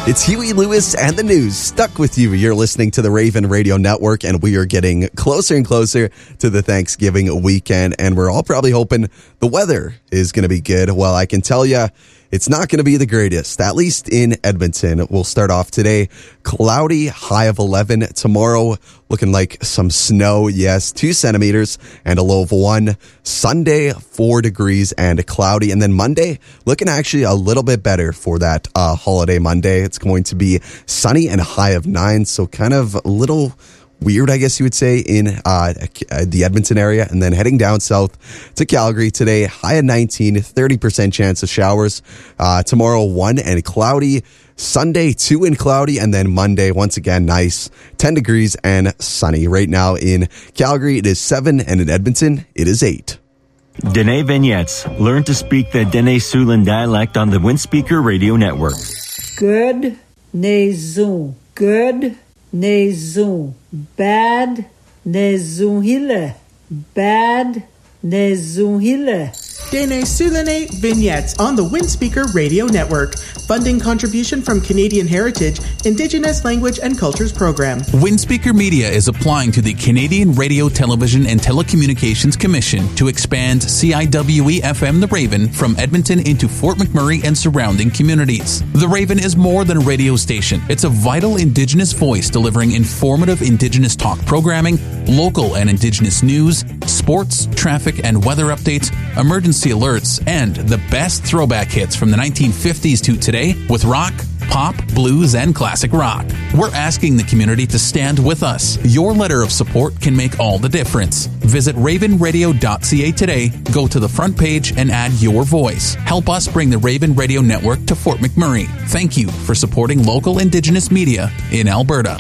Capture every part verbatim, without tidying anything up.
It's Huey Lewis and the news stuck with you. You're listening to the Raven Radio Network, and we are getting closer and closer to the Thanksgiving weekend, and we're all probably hoping the weather is going to be good. Well, I can tell you, it's not going to be the greatest, at least in Edmonton. We'll start off today, cloudy, high of eleven. Tomorrow, looking like some snow, yes, two centimeters and a low of one. Sunday, four degrees and cloudy. And then Monday, looking actually a little bit better for that uh, holiday Monday. It's going to be sunny and a high of nine, so kind of a little weird, I guess you would say, in uh, the Edmonton area. And then heading down south to Calgary today, high of nineteen, thirty percent chance of showers. Uh, tomorrow, one and cloudy. Sunday, two and cloudy. And then Monday, once again, nice, ten degrees and sunny. Right now in Calgary, it is seven, and in Edmonton, it is eight. Dene Vignettes. Learn to speak the Dene Siouxland dialect on the Windspeaker Radio Network. Good, nezun. Good, nezun. Bad, nezunhile. Bad, nezunhile. Dene Siouxland Vignettes on the Windspeaker Radio Network. Funding contribution from Canadian Heritage, Indigenous Language and Cultures Program. Windspeaker Media is applying to the Canadian Radio, Television and Telecommunications Commission to expand C I W E F M The Raven from Edmonton into Fort McMurray and surrounding communities. The Raven is more than a radio station. It's a vital Indigenous voice delivering informative Indigenous talk programming, local and Indigenous news, sports, traffic and weather updates, emergency alerts, and the best throwback hits from the nineteen fifties to today with rock, pop, blues, and classic rock. We're asking the community to stand with us. Your letter of support can make all the difference. Visit raven radio dot c a today, go to the front page, and add your voice. Help us bring the Raven Radio Network to Fort McMurray. Thank you for supporting local Indigenous media in Alberta.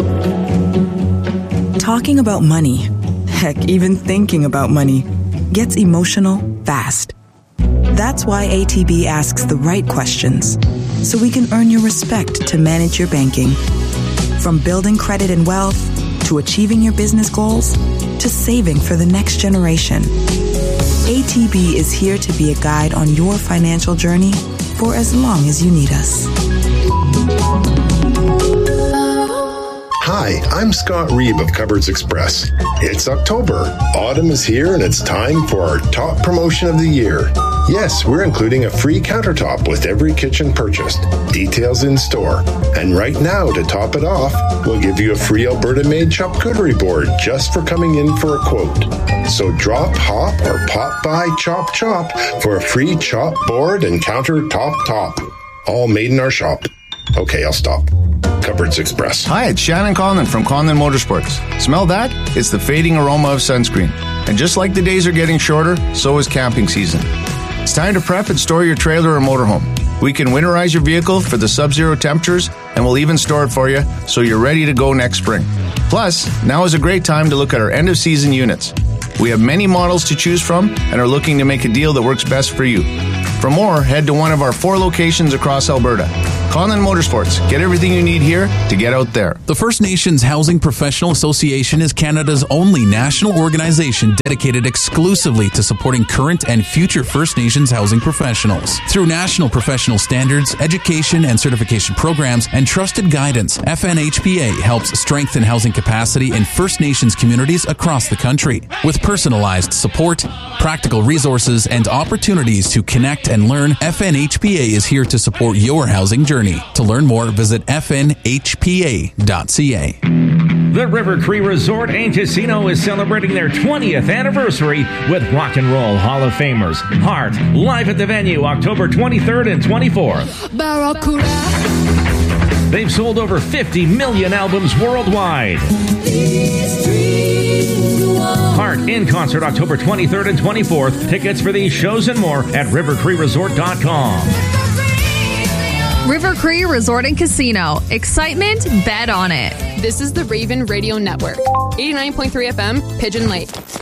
Talking about money, heck, even thinking about money, gets emotional fast. That's why A T B asks the right questions, so we can earn your respect to manage your banking. From building credit and wealth, to achieving your business goals, to saving for the next generation. A T B is here to be a guide on your financial journey for as long as you need us. Hi, I'm Scott Reeb of Cupboards Express. It's October. Autumn is here and it's time for our top promotion of the year. Yes, we're including a free countertop with every kitchen purchased. Details in store. And right now, to top it off, we'll give you a free Alberta-made charcuterie board just for coming in for a quote. So drop, hop, or pop by Chop Chop for a free chop board and countertop top. All made in our shop. Okay, I'll stop. Cupboards Express. Hi, it's Shannon Conlon from Conlon Motorsports. Smell that? It's the fading aroma of sunscreen. And just like the days are getting shorter, so is camping season. It's time to prep and store your trailer or motorhome. We can winterize your vehicle for the sub-zero temperatures, and we'll even store it for you so you're ready to go next spring. Plus, now is a great time to look at our end-of-season units. We have many models to choose from and are looking to make a deal that works best for you. For more, head to one of our four locations across Alberta. Conlon Motorsports. Get everything you need here to get out there. The First Nations Housing Professional Association is Canada's only national organization dedicated exclusively to supporting current and future First Nations housing professionals. Through national professional standards, education and certification programs, and trusted guidance, F N H P A helps strengthen housing capacity in First Nations communities across the country. With personalized support, practical resources, and opportunities to connect and learn, F N H P A is here to support your housing journey. To learn more, visit f n h p a dot c a. The River Cree Resort and Casino is celebrating their twentieth anniversary with Rock and Roll Hall of Famers Heart, live at the venue October twenty-third and twenty-fourth. Barracuda. They've sold over fifty million albums worldwide. Heart in concert October twenty-third and twenty-fourth. Tickets for these shows and more at river cree resort dot com. River Cree Resort and Casino. Excitement, bet on it. This is the Raven Radio Network. eighty-nine point three F M, Pigeon Lake.